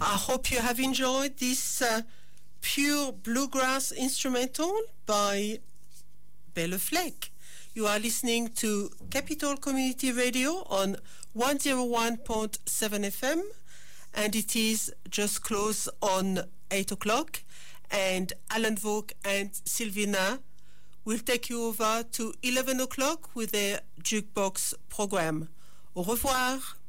I hope you have enjoyed this pure bluegrass instrumental by Belle Fleck. You are listening to Capital Community Radio on 101.7 FM, and it is just close on 8 o'clock, and Alan Vaughn and Sylvina will take you over to 11 o'clock with their jukebox program. Au revoir.